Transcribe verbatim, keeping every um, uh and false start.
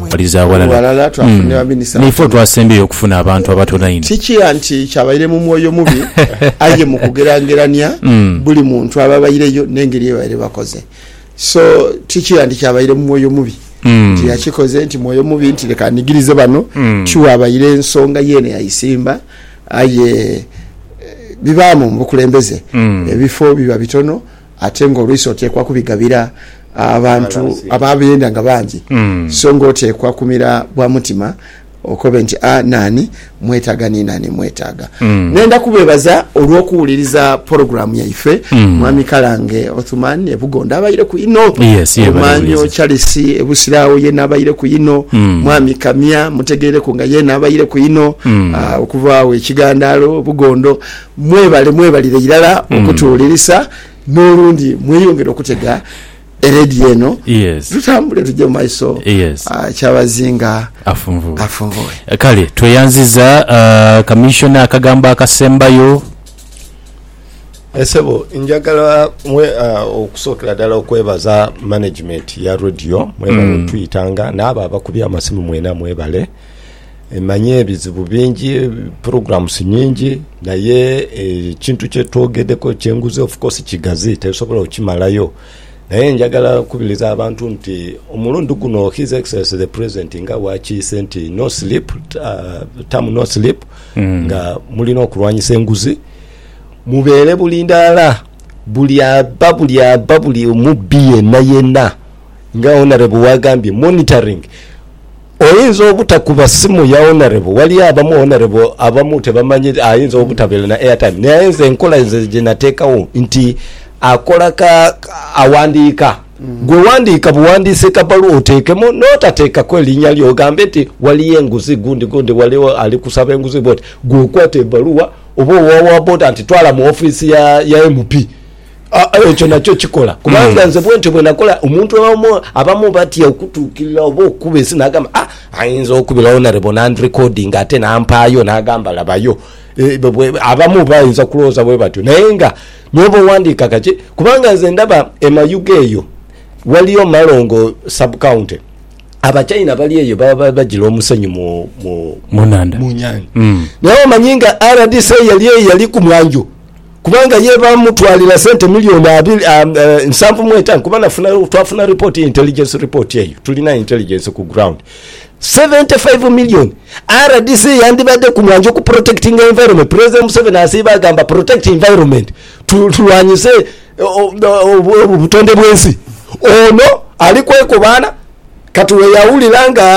baliza walala nifo twasembeyo okufuna abantu abatono ino kikiya nti kyabaire mu mwoyo mubi aye mu kugerangeranya buli muntu ababayireyo n'engeri ebaire bakoze so kikiya nti kyabaire mu mwoyo mubi nti yakikoze nti mwoyo mubi nti leka nigirize bano kiwabayire ensonga yene yayisimba aye bibamu mukulembeze ebifo biba bitono ate ng'olwisi oteekwa kubigabira abantu ababenda nga bangi so ng'oteekwa kumira bwa mutima okobe nti a nani mwetaga ni nani mwetaga nenda kubebaza olw'okuwuliriza programu yaife mwami Kalange Othman ebugonda abayire ku ino Manyo Charles ebusirawo yena abayire ku ino mwami Kamya mutegere ku nga yena abayire ku ino okuvaawo ekigandalo bugondo mwebale mwebalire irala okutuwulirisa n'olundi mweyongera okutega eredi eno yes tutambule tujje mu maiso yes uh, kyabazinga afunvu afunvu kale tweyanziza uh, commissioner akagamba akasembayo esebo njagala mwe uh, okusokera dala okwebaza management ya radio mwebale mm. tuyitanga n'aba abakubya amasimu mwena mwebale emanye ebizibu bingi programs nyingi naye ekintu kye twogedeko kyenguze of course kigazi tesobola okimalayo naye njagala kubiriza abantu nti omulundi guno his excellency the president nga wakiise nti no sleep uh, tam no sleep mm. nga mulina okulwanyisa enguzi mubeere bulindala buli aba buli aba buli omubbi yenna yenna nga honorable wagambye monitoring oyinza obutakuba simu ya honorable wali abamu honorable abamu tebamanyi ayinza obutabeera na airtime naye nze enkola nze gye nateekawo nti akola ka awandiika mm. gwe wandiika buwandiise kabalu oteekemo n'otateeka ko erinnya lyo ogambe nti waliyo enguzi gundi gundi waliwo ali kusaba enguzi bwoti gwe okwata ebbaluwa oba owawa boda nti twala mu ofiisi ya, ya M P ekyo nakyo kikola kubanga nze bwenti bwe nakola omuntu abamu batya okutuukirira oba okuba esi n'agamba ah ayinza okubira honorable non-recording ate nampaayo n'agamba labayo abamu bayinza kulowooza bwe batyo naye nga n'oba owandiika kaki kubanga nze ndaba emayuga eyo waliyo Malongo sub-county abachina bali eyo baba bagira omusenyu mu munanda mu nyanja naye omanyi nga R D C yali yali ku mwanjo kubanga ye bamutwalira sente milioni abiri nsanvu mu etaano kuba nafuna twafuna report intelligence report yeyo tulina intelligence ku ground seventy-five million R D C yandibadde ku mwanjo ku protecting environment president Museveni asiba agamba protect environment tulwanyise obutonde bwensi ono ali kwekubana katuwe yawulira nga